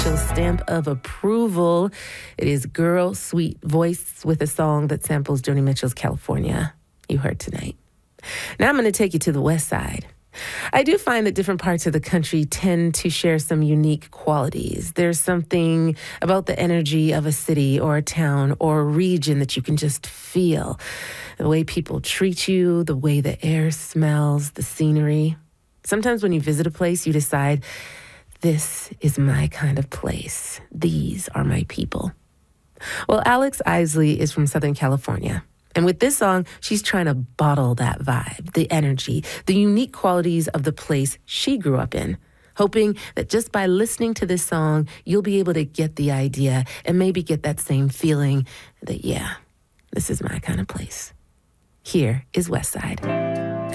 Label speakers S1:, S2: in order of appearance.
S1: Stamp of approval. It is Girl Sweet Voice with a song that samples Joni Mitchell's California. You heard tonight. Now I'm going to take you to the West Side. I do find that different parts of the country tend to share some unique qualities. There's something about the energy of a city or a town or a region that you can just feel. The way people treat you, the way the air smells, the scenery. Sometimes when you visit a place, you decide, this is my kind of place. These are my people. Well, Alex Isley is from Southern California. And with this song, she's trying to bottle that vibe, the energy, the unique qualities of the place she grew up in, hoping that just by listening to this song, you'll be able to get the idea and maybe get that same feeling that, yeah, this is my kind of place. Here is West Side.